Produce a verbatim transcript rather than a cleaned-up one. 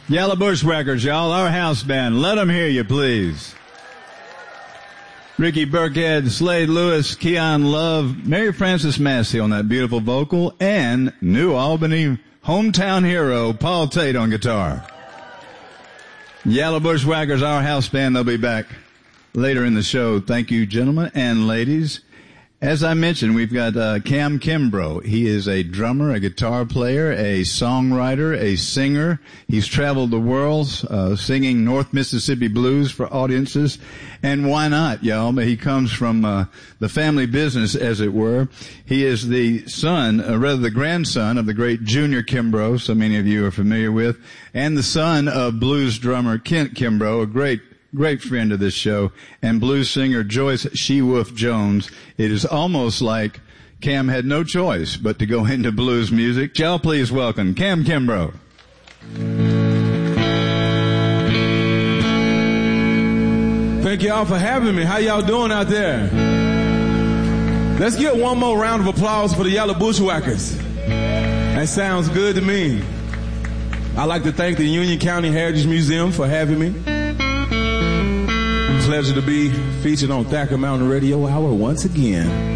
Yellow Bushwhackers, y'all, our house band. Let them hear you, please. Ricky Burkhead, Slade Lewis, Keon Love, Mary Frances Massey on that beautiful vocal, and New Albany hometown hero, Paul Tate on guitar. Yellow Bushwhackers, our house band. They'll be back later in the show. Thank you, gentlemen and ladies. As I mentioned, we've got uh, Cam Kimbrough. He is a drummer, a guitar player, a songwriter, a singer. He's traveled the world uh, singing North Mississippi blues for audiences. And why not, y'all? But he comes from uh, the family business, as it were. He is the son, or rather the grandson of the great Junior Kimbrough, so many of you are familiar with, and the son of blues drummer Kent Kimbrough, a great Great friend of this show, and blues singer Joyce She-Wolf Jones. It is almost like Cam had no choice but to go into blues music. Y'all please welcome Cam Kimbrough. Thank y'all for having me. How y'all doing out there? Let's get one more round of applause for the Yellow Bushwhackers. That sounds good to me. I'd like to thank the Union County Heritage Museum for having me. Pleasure to be featured on Thacker Mountain Radio Hour once again.